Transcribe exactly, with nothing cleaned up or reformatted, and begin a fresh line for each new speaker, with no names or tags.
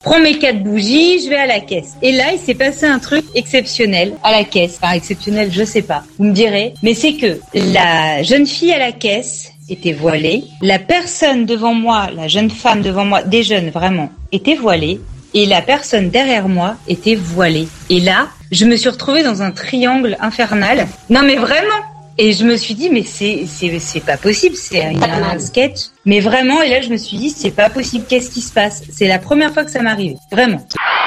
prends mes quatre bougies, je vais à la caisse. Et là, il s'est passé un truc exceptionnel à la caisse. Enfin, exceptionnel, je sais pas. Vous me direz. Mais c'est que la jeune fille à la caisse était voilée. La personne devant moi, la jeune femme devant moi, des jeunes vraiment, était voilée. Et la personne derrière moi était voilée. Et là, je me suis retrouvée dans un triangle infernal. Non mais vraiment. Et je me suis dit, mais c'est c'est c'est pas possible, c'est un, un sketch. Mais vraiment, et là je me suis dit, c'est pas possible, qu'est-ce qui se passe? C'est la première fois que ça m'arrive, vraiment.